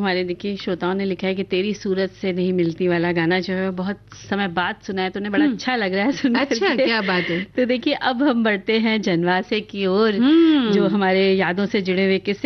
हमारे देखिए श्रोताओं ने लिखा है कि तेरी सूरत से नहीं मिलती वाला गाना जो है बहुत समय बाद सुना है, तो उन्हें बड़ा अच्छा लग रहा है सुन अच्छा, करके। क्या बात है। तो देखिए अब हम बढ़ते हैं जनवासे की ओर, जो हमारे यादों से जुड़े हुए किस्से